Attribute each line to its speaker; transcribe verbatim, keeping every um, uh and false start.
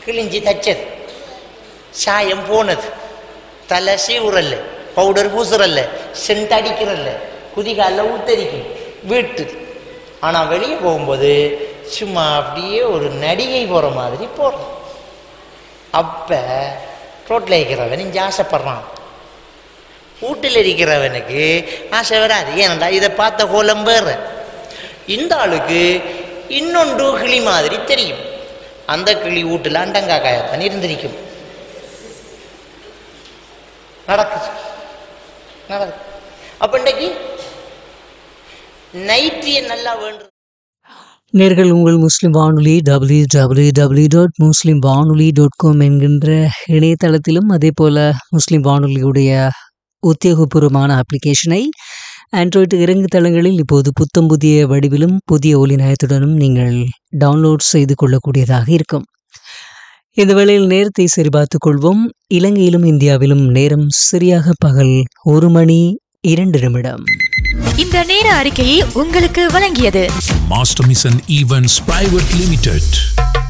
Speaker 1: கிழிஞ்சி தச்சது, சாயம் போனது, தலை சீவுறல்ல, பவுடர் பூசுறல்ல, சென்ட் அடிக்கிறல்ல, குதிகாலில் ஊத்தரிக்கும் வீட்டு. ஆனால் வெளியே போகும்போது சும்மா அப்படியே ஒரு நடிகை போகிற மாதிரி போகிறோம். அப்போ ரோட்டில் இருக்கிறவன் இங்கே ஆசைப்படுறான், வீட்டில் இருக்கிறவனுக்கு ஆசை வராது. ஏனண்டா இதை பார்த்த கோலம் வேறு. இந்த ஆளுக்கு இன்னொன்று கிளி மாதிரி தெரியும். அந்த கிளி வீட்டில் அண்டங்காக்காயத்தான் இருந்திருக்கும். நடக்குது நடக்குது. அப்போ இன்றைக்கு நைட்டியை நல்லா வேண்டும்.
Speaker 2: நேர்கள் உங்கள் முஸ்லிம் வானொலி டபிள்யூ டபிள்யூ டபிள்யூ டாட் முஸ்லிம் வானொலி டாட் காம் என்கின்ற இணையதளத்திலும் அதே போல் முஸ்லிம் வானொலியுடைய உத்தியோகபூர்வமான அப்ளிகேஷனை ஆண்ட்ராய்டு இறங்கு தளங்களில் இப்போது புத்தம் புதிய வடிவிலும் புதிய ஒலி நயத்துடனும் நீங்கள் டவுன்லோட் செய்து கொள்ளக்கூடியதாக இருக்கும். இந்த வேளையில் நேரத்தை சரிபார்த்துக் கொள்வோம். இலங்கையிலும் இந்தியாவிலும் நேரம் சரியாக பகல் ஒரு மணி இரண்டு நிமிடம்.
Speaker 3: இந்த நேர அறிக்கையை உங்களுக்கு வழங்கியது
Speaker 4: master mission events private limited.